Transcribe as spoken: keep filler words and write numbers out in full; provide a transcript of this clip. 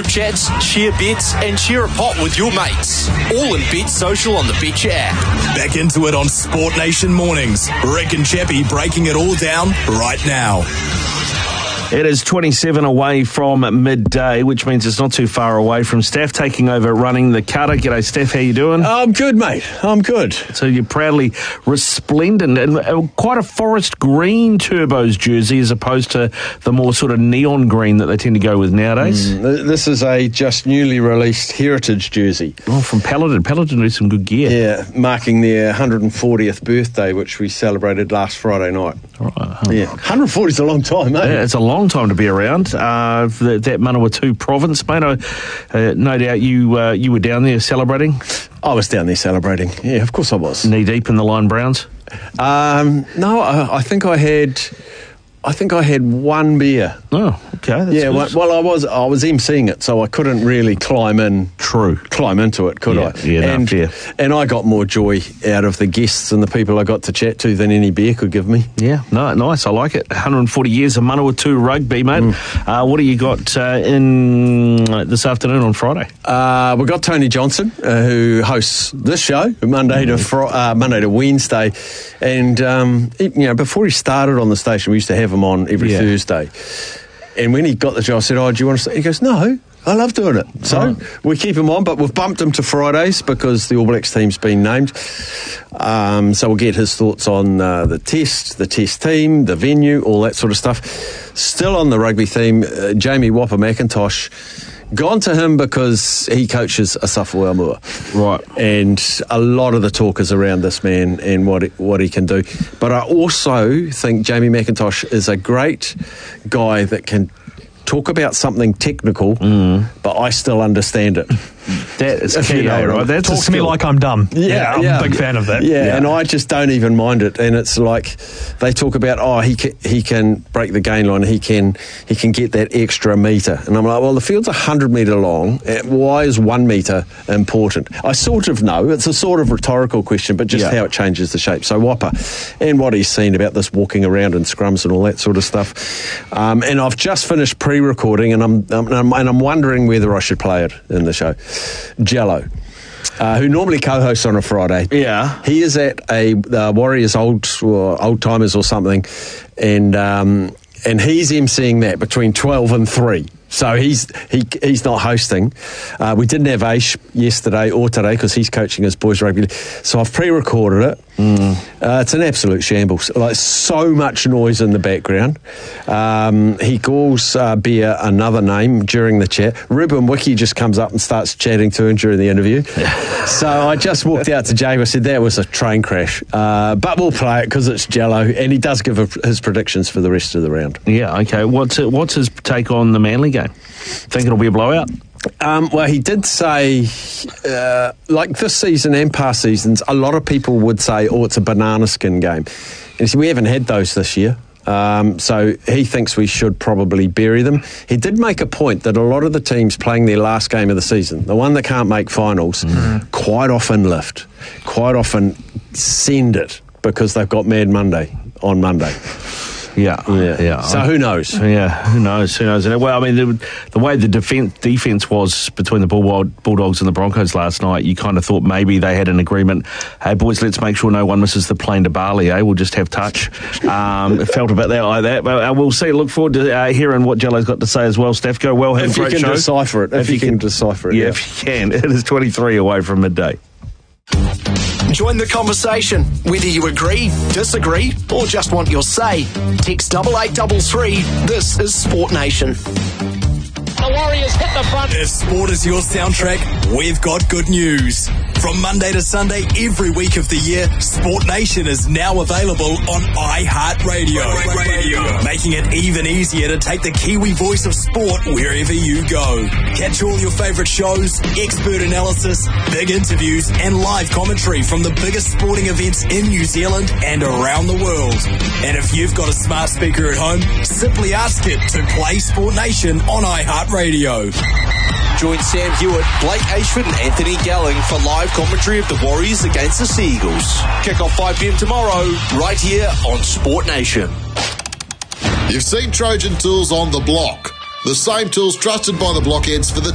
group chats, share bets, and share a pot with your mates. All in Bet Social on the Betcha app. Back into it on Sport Nation Mornings. Rick and Chappie breaking it all down right now. It is twenty-seven away from midday, which means it's not too far away from Steph taking over running the cutter. G'day, Steph. How you doing? I'm good, mate. I'm good. So you're proudly resplendent and quite a forest green Turbos jersey as opposed to the more sort of neon green that they tend to go with nowadays. Mm, this is a just newly released Heritage jersey. Oh, from Paladin. Paladin do some good gear. Yeah, marking their one hundred fortieth birthday, which we celebrated last Friday night. Right. Oh. Yeah, one hundred forty is a long time, mate. Yeah, it's a long time to be around. Uh, that, that Manawatu province, mate. I, uh, no doubt you uh, you were down there celebrating. I was down there celebrating. Yeah, of course I was. Knee deep in the Lion Browns. Um, no, I, I think I had. I think I had one beer. Oh, okay. That's yeah, well, well, I was I was emceeing it, so I couldn't really climb in. True. Climb into it, could yeah, I? Yeah, and, no, fair. and I got more joy out of the guests and the people I got to chat to than any beer could give me. Yeah, no, nice. I like it. one hundred forty years of Manawatu rugby, mate. Mm. Uh, what do you got uh, in uh, this afternoon on Friday? Uh, we've got Tony Johnson, uh, who hosts this show Monday mm. to fr- uh, Monday to Wednesday, and um, he, you know, before he started on the station, we used to have him on every yeah. Thursday. And when he got the job, I said, "Oh, do you want to?" He goes, "No, I love doing it." So oh. we keep him on, but we've bumped him to Fridays because the All Blacks team's been named. Um, so we'll get his thoughts on uh, the test, the test team, the venue, all that sort of stuff. Still on the rugby theme, uh, Jamie Whopper McIntosh. Gone to him because he coaches Asafa Moa. Right. And a lot of the talk is around this man and what he, what he can do. But I also think Jamie McIntosh is a great guy that can talk about something technical, mm. but I still understand it. That is key, you know, right? That's Talk to me like I'm dumb. Yeah, yeah I'm yeah. a big fan of that. Yeah, yeah, and I just don't even mind it. And it's like they talk about, oh, he can, he can break the gain line. He can he can get that extra metre. And I'm like, well, the field's one hundred metre long. Why is one metre important? I sort of know. It's a sort of rhetorical question, but just yeah. how it changes the shape. So Whopper and what he's seen about this walking around in scrums and all that sort of stuff. Um, and I've just finished pre-recording, and I'm, I'm and I'm wondering whether I should play it in the show. Jello, uh, who normally co-hosts on a Friday. Yeah. He is at a uh, Warriors Old or Old Timers or something, and um, and he's emceeing that between twelve and three. So he's he he's not hosting. Uh, we didn't have Aish yesterday or today because he's coaching his boys rugby. So I've pre-recorded it. Mm. Uh, it's an absolute shambles. Like so much noise in the background. Um, he calls uh, Beer another name during the chat. Ruben Wiki just comes up and starts chatting to him during the interview. So I just walked out to Jay. I said that was a train crash, uh, but we'll play it because it's Jello, and he does give a, his predictions for the rest of the round. Yeah. Okay. What's it, what's his take on the Manly game? Think it'll be a blowout? Um, well, he did say, uh, like this season and past seasons, a lot of people would say, oh, it's a banana skin game. And he said, we haven't had those this year. Um, so he thinks we should probably bury them. He did make a point that a lot of the teams playing their last game of the season, the one that can't make finals, mm. quite often lift, quite often send it because they've got Mad Monday on Monday. Yeah, yeah, yeah. So who knows? Yeah, who knows? Who knows? And well, I mean, the, the way the defense defense was between the Bull, Bulldogs and the Broncos last night, you kind of thought maybe they had an agreement. Hey, boys, let's make sure no one misses the plane to Bali. Eh, we'll just have touch. Um, it felt a bit that like that, but uh, we'll see. Look forward to uh, hearing what Jello's got to say as well. Steph, go well. Have if a great you can show. decipher it, if, if you, you can, can decipher it, yeah, yeah, if you can. It is twenty-three away from midday. Join the conversation. Whether you agree, disagree, or just want your say, text double eight double three. This is Sport Nation. The Warriors hit the front. If sport is your soundtrack, we've got good news. From Monday to Sunday, every week of the year, Sport Nation is now available on iHeartRadio, Radio, making it even easier to take the Kiwi voice of sport wherever you go. Catch all your favourite shows, expert analysis, big interviews, and live commentary from the biggest sporting events in New Zealand and around the world. And if you've got a smart speaker at home, simply ask it to play Sport Nation on iHeartRadio. Join Sam Hewitt, Blake Ashford and Anthony Gelling for live commentary of the Warriors against the Seagulls. Kick off five p.m. tomorrow, right here on Sport Nation. You've seen Trojan Tools on the block. The same tools trusted by the blockheads for the